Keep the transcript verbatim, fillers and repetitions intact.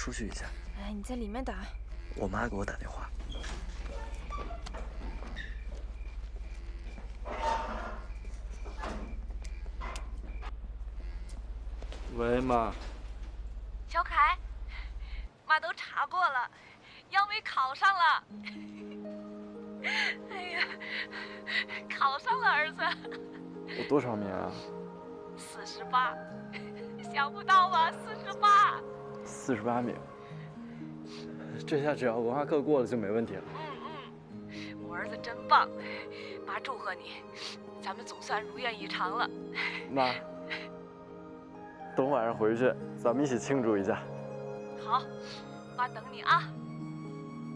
出去一下。 哎，你在里面打。 我妈给我打电话。 喂，妈。 小凯，妈都查过了，杨伟考上了。哎呀，考上了，儿子。 我多少名啊？ 四十八，想不到吧？四十八。 四十八名。这下只要文化课过了就没问题了。 嗯嗯，我儿子真棒，妈祝贺你，咱们总算如愿以偿了。 妈，等晚上回去，咱们一起庆祝一下。 好，妈等你啊。